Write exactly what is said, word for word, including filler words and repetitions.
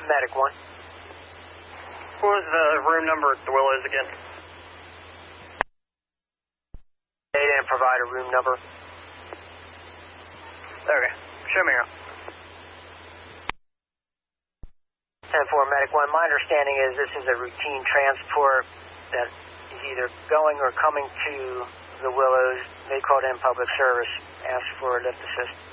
Medic one. What was the room number at the Willows again? They didn't provide a room number. Okay, show me around. ten four Medic one, my understanding is this is a routine transport that is either going or coming to the Willows. They called in public service, asked for a lift assist.